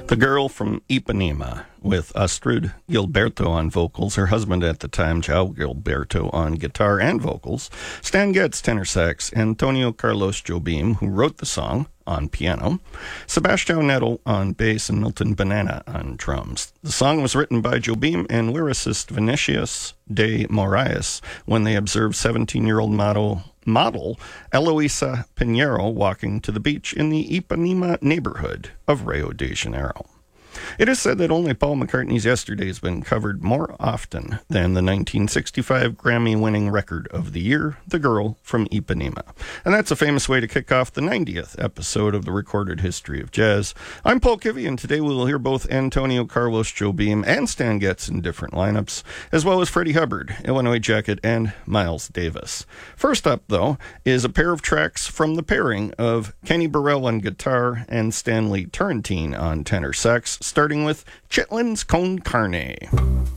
The Girl from Ipanema, with Astrud Gilberto on vocals, her husband at the time, João Gilberto, on guitar and vocals, Stan Getz, tenor sax, Antonio Carlos Jobim, who wrote the song, on piano, Sebastião Nettel on bass, and Milton Banana on drums. The song was written by Jobim and lyricist Vinicius de Moraes when they observed 17-year-old model Eloisa Pinheiro walking to the beach in the Ipanema neighborhood of Rio de Janeiro. It is said that only Paul McCartney's Yesterday has been covered more often than the 1965 Grammy-winning record of the year, The Girl from Ipanema. And that's a famous way to kick off the 90th episode of the Recorded History of Jazz. I'm Paul Kivy, and today we will hear both Antonio Carlos Jobim and Stan Getz in different lineups, as well as Freddie Hubbard, Illinois Jacket, and Miles Davis. First up, though, is a pair of tracks from the pairing of Kenny Burrell on guitar and Stanley Turrentine on tenor sax, starting with Chitlins Con Carne.